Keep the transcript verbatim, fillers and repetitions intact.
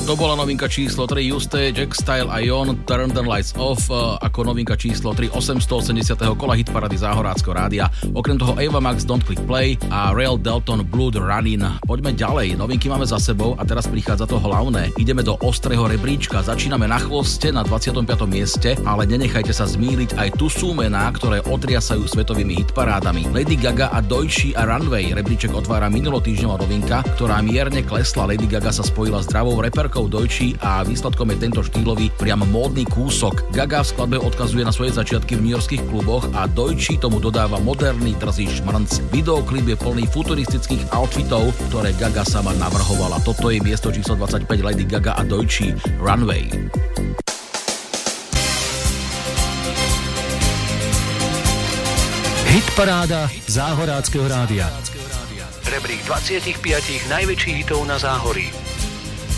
To bola novinka číslo tri Juste, Jack Style a Jon, Turn the Lights Off, ako novinka číslo tri osemstoosemdesiateho kola hitparady Záhoráckeho rádia. Okrem toho Ava Max Don't Click Play a Real Delton Blood Running. Poďme ďalej, novinky máme za sebou a teraz prichádza to hlavné. Ideme do ostrého rebríčka, začíname na chvoste na dvadsiatom piatom mieste, ale nenechajte sa zmýliť, aj tu sú mená, ktoré otriasajú svetovými hitparádami. Lady Gaga a Deutsche a Runway. Rebríček otvára minulotýždňová novinka, ktorá mierne klesla. Lady Gaga sa spojila s dravou reperkou Deutsche a výsledkom je tento štýlový, priam módny kúsok. Gaga v skladbe odkazuje na svoje začiatky v newyorských kluboch a Deutsche tomu dodáva moderný drzý šmrnc. Videoklip je plný futuristických outfitov, ktoré Gaga sama navrhovala. Toto je miesto číslo dvadsaťpäť Lady Gaga a Deutsche, Runway. Hitparáda Záhoráckeho rádia. Rebrík dvadsaťpäť najväčších hitov na Záhorí.